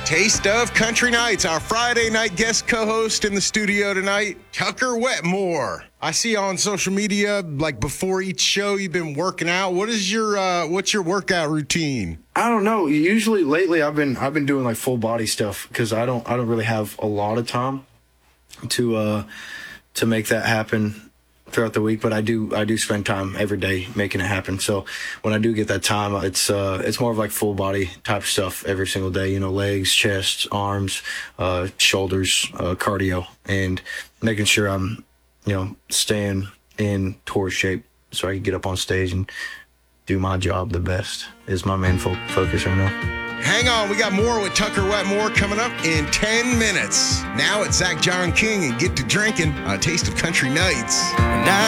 Taste of Country Nights, our Friday night guest co-host in the studio tonight, Tucker Wetmore. I see on social media, like before each show, you've been working out. What's your workout routine? I don't know. Usually lately I've been doing like full body stuff because I don't really have a lot of time to make that happen throughout the week, but I do spend time every day making it happen. So when I do get that time, it's more of like full body type stuff every single day, legs, chest, arms, shoulders, cardio, and making sure I'm, staying in tour shape so I can get up on stage and do my job the best is my main focus right now. Hang on, we got more with Tucker Wetmore coming up in 10 minutes. Now it's Zach John King and Get to Drinking on Taste of Country Nights.